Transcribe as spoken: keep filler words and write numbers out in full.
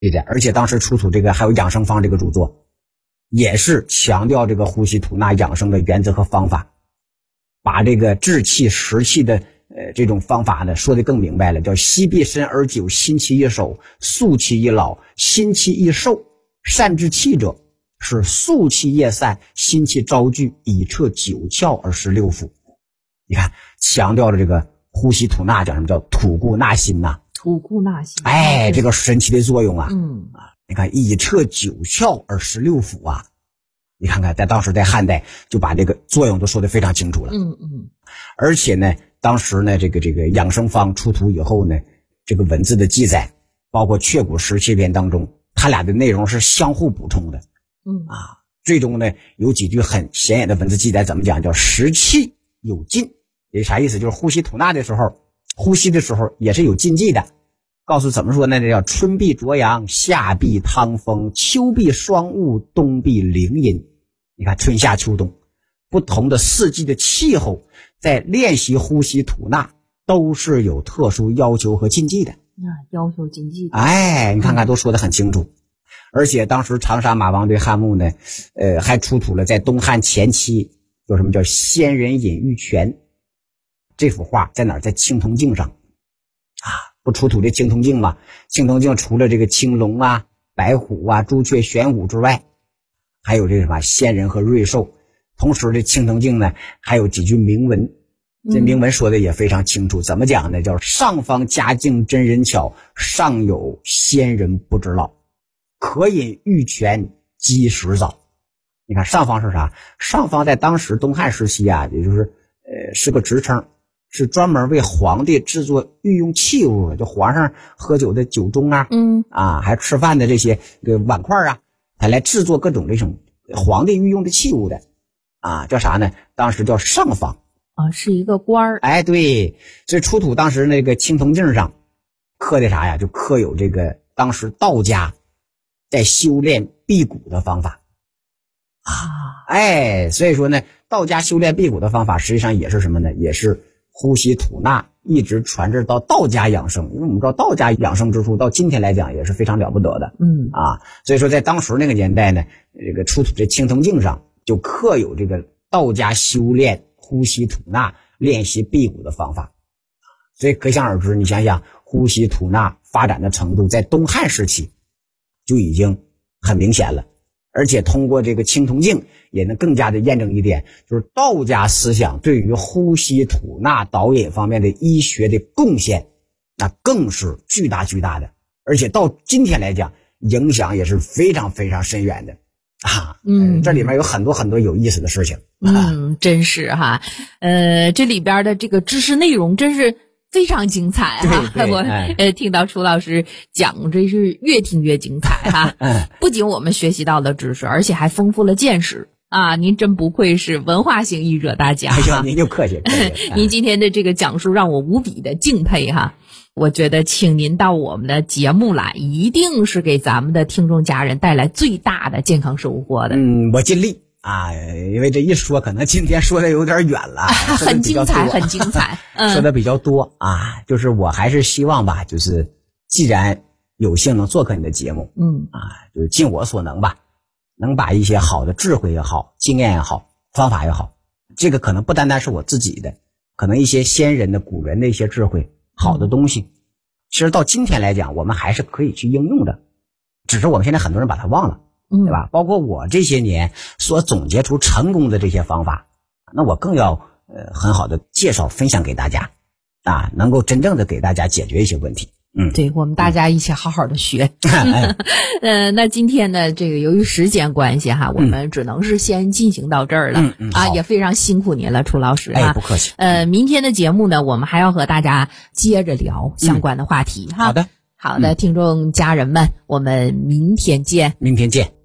对的，而且当时出土这个还有养生方这个著作，也是强调这个呼吸吐纳养生的原则和方法，把这个治气食气的呃这种方法呢说得更明白了，叫息必深而久，心气易守，肃气易老，心气易寿。善治气者，是肃气夜散，心气昭聚，以彻九窍而实六腑。你看，强调了这个呼吸吐纳，叫什么叫吐故纳新呐、啊？ 吐故纳新， 哎，这个神奇的作用啊！ 嗯啊，你看，以彻九窍而实六腑啊！你看看，在当时在汉代就把这个作用都说得非常清楚了。 嗯嗯， 而且呢，当时呢，这个这个养生方出土以后呢，这个文字的记载，包括《确古十七篇》当中，它俩的内容是相互补充的。 嗯啊，最终呢，有几句很显眼的文字记载，怎么讲？叫食气有禁。也啥意思？就是呼吸吐纳的时候，呼吸的时候也是有禁忌的。告诉怎么说呢？这叫春必着阳，夏必汤风，秋必霜雾，冬必凌阴。你看春夏秋冬不同的四季的气候，在练习呼吸吐纳都是有特殊要求和禁忌的。 啊，要求禁忌的。 哎，你看看都说得很清楚。而且当时长沙马王堆汉墓呢，呃，还出土了在东汉前期有什么叫仙人隐玉泉这幅画，在哪儿？在青铜镜上啊，不出土这青铜镜吗？青铜镜除了这个青龙啊、白虎啊、朱雀、玄武之外，还有这个什么仙人和瑞兽。同时这青铜镜呢，还有几句铭文，这铭文说的也非常清楚。怎么讲呢？叫上方佳境真人巧，上有仙人不知老，可饮玉泉积食早。你看上方是啥？上方在当时东汉时期啊，也就是呃是个职称，是专门为皇帝制作御用器物的，就皇上喝酒的酒盅啊， 嗯啊，还吃饭的这些这个碗筷啊，他来制作各种这种皇帝御用的器物的啊，叫啥呢？当时叫上方啊，是一个官儿。 哎，对，所以出土当时那个青铜镜上刻的啥呀？就刻有这个当时道家在修炼辟谷的方法啊，哎，所以说呢，道家修炼辟谷的方法实际上也是什么呢？也是呼吸吐纳，一直传至到道家养生。因为我们知道道家养生之术到今天来讲也是非常了不得的。 嗯啊，所以说在当时那个年代呢，这个出土这青铜镜上就刻有这个道家修炼呼吸吐纳、练习辟谷的方法。所以可想而知，你想想呼吸吐纳发展的程度，在东汉时期就已经很明显了。而且通过这个青铜镜也能更加的验证一点，就是道家思想对于呼吸吐纳导引方面的医学的贡献，那更是巨大巨大的，而且到今天来讲影响也是非常非常深远的啊。嗯，这里面有很多很多有意思的事情。 嗯，真是哈，呃，这里边的这个知识内容真是非常精彩哈！我呃听到楚老师讲，这是越听越精彩哈。不仅我们学习到了知识，而且还丰富了见识啊！您真不愧是文化型艺术大家。 哎呦，您就客气。 您今天的这个讲述让我无比的敬佩哈！我觉得请您到我们的节目来，一定是给咱们的听众家人带来最大的健康收获的。 嗯，我尽力。啊，因为这一说可能今天说的有点远了，啊、 很精彩很精彩、嗯、 说的比较多啊，就是我还是希望吧，就是既然有幸能做客你的节目， 嗯啊，就是尽我所能吧，能把一些好的智慧也好，经验也好，方法也好，这个可能不单单是我自己的，可能一些先人的古人的一些智慧好的东西、嗯、其实到今天来讲我们还是可以去应用的，只是我们现在很多人把它忘了，对吧？包括我这些年所总结出成功的这些方法，那我更要呃很好的介绍分享给大家啊，能够真正的给大家解决一些问题。嗯， 对，我们大家一起好好的学。嗯、呃，那今天呢，这个由于时间关系哈，我们只能是先进行到这儿了。 嗯嗯， 啊，也非常辛苦您了，楚老师啊。 哎，不客气。 呃，明天的节目呢，我们还要和大家接着聊相关的话题、嗯、哈。 好的， 好的，听众家人们，我们明天见。 明天见。